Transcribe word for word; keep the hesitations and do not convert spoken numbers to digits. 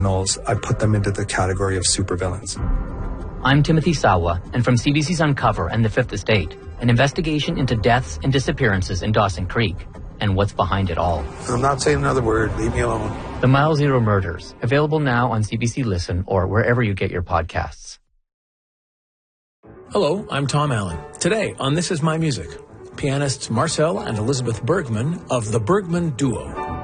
I put them into the category of supervillains. I'm Timothy Sawa, and from C B C's Uncover and The Fifth Estate, an investigation into deaths and disappearances in Dawson Creek, and what's behind it all. I'm not saying another word. Leave me alone. The Mile Zero Murders, available now on C B C Listen or wherever you get your podcasts. Hello, I'm Tom Allen. Today on This Is My Music, pianists Marcel and Elizabeth Bergman of the Bergman Duo.